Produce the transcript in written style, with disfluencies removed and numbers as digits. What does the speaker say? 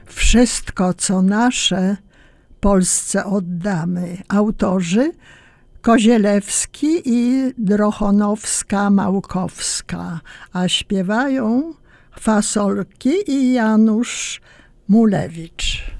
Wszystko, co nasze, Polsce oddamy. Autorzy Kozielewski i Drochonowska-Małkowska, a śpiewają Fasolki i Janusz Mulewicz.